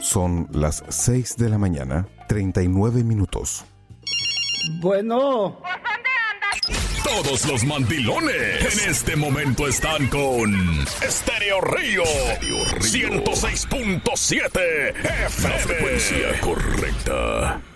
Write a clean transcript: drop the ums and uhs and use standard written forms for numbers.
Son las 6 de la mañana, 39 minutos. Bueno. Todos los mandilones en este momento están con Estéreo Río 106.7 FM. La frecuencia correcta.